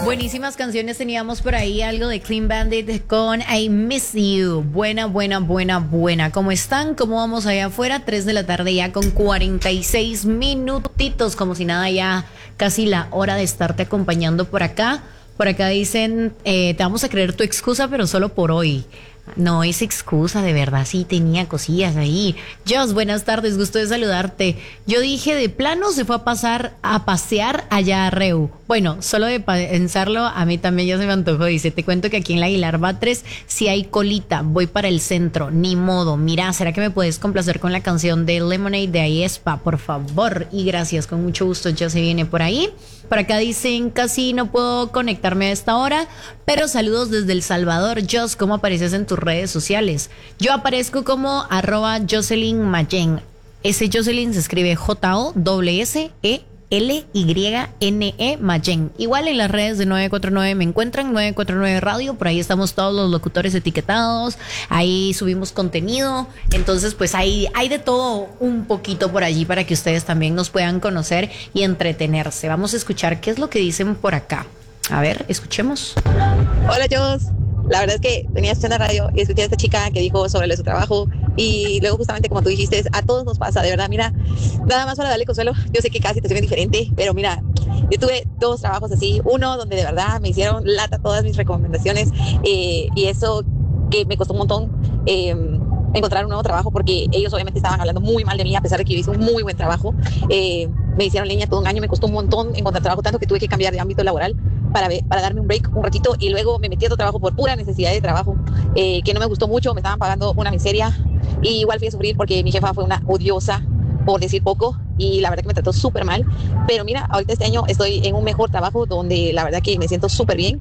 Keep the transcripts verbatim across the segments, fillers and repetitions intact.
Buenísimas canciones teníamos por ahí, algo de Clean Bandit con I Miss You. Buena, buena, buena, buena. ¿Cómo están? ¿Cómo vamos allá afuera? tres de la tarde ya con cuarenta y seis minutitos, como si nada, ya casi la hora de estarte acompañando por acá. Por acá dicen, eh, te vamos a creer tu excusa, pero solo por hoy. No es excusa, de verdad, sí tenía cosillas ahí. Jos, buenas tardes, gusto de saludarte. Yo dije, de plano se fue a pasar a pasear allá a Reu. Bueno, solo de pensarlo, a mí también ya se me antojó. Dice, te cuento que aquí en la Aguilar Batres sí hay colita, voy para el centro, ni modo. Mira, ¿será que me puedes complacer con la canción de Lemonade de Aespa, por favor? Y gracias, con mucho gusto, ya se viene por ahí. Por acá dicen, casi no puedo conectarme a esta hora, pero saludos desde El Salvador. Jos, ¿cómo apareces en tus redes sociales? Yo aparezco como arroba Jocelyn Mayen. Ese Jocelyn se escribe J O S S E L Y N E Mayen. Igual en las redes de nueve cuatro nueve me encuentran, nueve cuatro nueve Radio, por ahí estamos todos los locutores etiquetados, ahí subimos contenido, entonces pues hay, hay de todo un poquito por allí para que ustedes también nos puedan conocer y entretenerse. Vamos a escuchar qué es lo que dicen por acá. A ver, escuchemos. Hola, Jos. La verdad es que venía escuchando la radio y escuché a esta chica que dijo sobre lo de su trabajo y luego justamente como tú dijiste, a todos nos pasa, de verdad, mira, nada más para darle consuelo, yo sé que cada situación es diferente, pero mira, yo tuve dos trabajos así, uno donde de verdad me hicieron lata todas mis recomendaciones eh, y eso que me costó un montón eh, encontrar un nuevo trabajo porque ellos obviamente estaban hablando muy mal de mí a pesar de que yo hice un muy buen trabajo, eh, me hicieron leña todo un año, me costó un montón encontrar trabajo, tanto que tuve que cambiar de ámbito laboral para, ver, para darme un break un ratito y luego me metí a otro trabajo por pura necesidad de trabajo, eh, que no me gustó mucho, me estaban pagando una miseria y igual fui a sufrir porque mi jefa fue una odiosa, por decir poco, y la verdad que me trató súper mal, pero mira, ahorita este año estoy en un mejor trabajo donde la verdad que me siento súper bien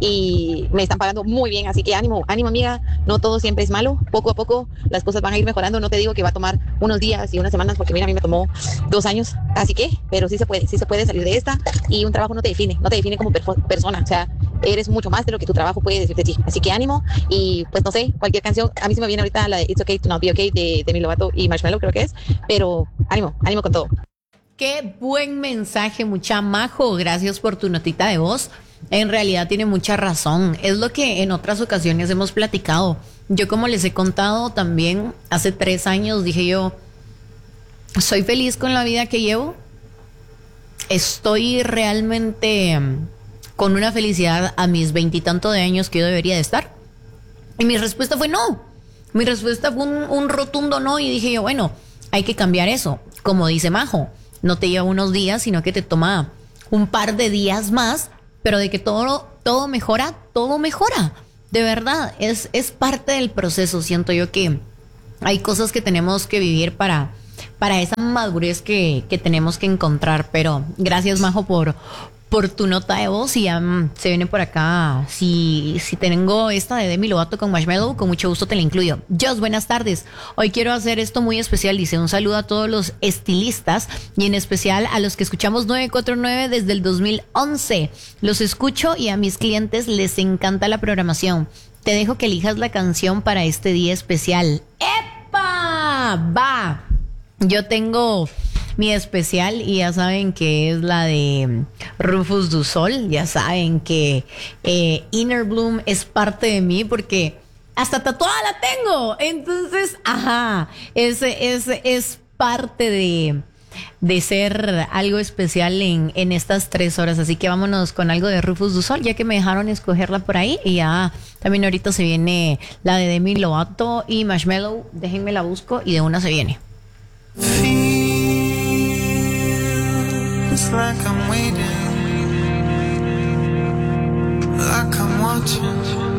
y me están pagando muy bien, así que ánimo, ánimo amiga, no todo siempre es malo, poco a poco las cosas van a ir mejorando, no te digo que va a tomar unos días y unas semanas, porque mira, a mí me tomó dos años, así que, pero sí se puede, sí se puede salir de esta y un trabajo no te define, no te define como persona, o sea, eres mucho más de lo que tu trabajo puede decir de ti, así que ánimo y pues no sé, cualquier canción, a mí se me viene ahorita la de It's Okay to Not Be Okay de Demi Lovato y Marshmello creo que es, pero ánimo, ánimo con todo. Qué buen mensaje, mucha Majo, gracias por tu notita de voz. En realidad tiene mucha razón, es lo que en otras ocasiones hemos platicado. Yo como les he contado también, hace tres años dije yo, soy feliz con la vida que llevo, estoy realmente con una felicidad a mis veintitantos de años que yo debería de estar. Y mi respuesta fue no, mi respuesta fue un, un rotundo no y dije yo, bueno, hay que cambiar eso, como dice Majo. No te lleva unos días, sino que te toma un par de días más, pero de que todo, todo mejora, todo mejora. De verdad, es, es parte del proceso. Siento yo que hay cosas que tenemos que vivir para, para esa madurez que, que tenemos que encontrar. Pero gracias, Majo, por, por tu nota de voz. Y um, se viene por acá. Si, si tengo esta de Demi Lovato con Marshmello, con mucho gusto te la incluyo. Jos, buenas tardes. Hoy quiero hacer esto muy especial. Dice, un saludo a todos los estilistas y en especial a los que escuchamos nueve cuatro nueve desde el dos mil once. Los escucho y a mis clientes les encanta la programación. Te dejo que elijas la canción para este día especial. ¡Epa! ¡Va! Yo tengo mi especial y ya saben que es la de Rufus Du Sol. Ya saben que eh, Inner Bloom es parte de mí porque hasta tatuada la tengo. Entonces, ajá, es, es, es parte de, de ser algo especial en, en estas tres horas. Así que vámonos con algo de Rufus Du Sol, ya que me dejaron escogerla por ahí. Y ya también ahorita se viene la de Demi Lovato y Marshmello. Déjenme la busco y de una se viene. It's like I'm waiting, like I'm watching.